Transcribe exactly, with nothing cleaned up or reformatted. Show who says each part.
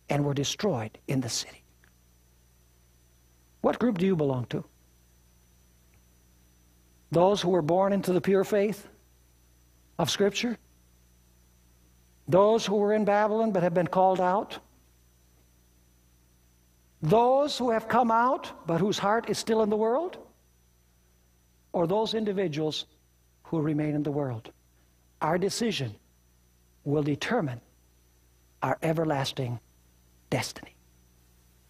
Speaker 1: and were destroyed in the city. What group do you belong to? Those who were born into the pure faith of Scripture? Those who were in Babylon but have been called out? Those who have come out but whose heart is still in the world? Or those individuals who remain in the world? Our decision will determine our everlasting destiny.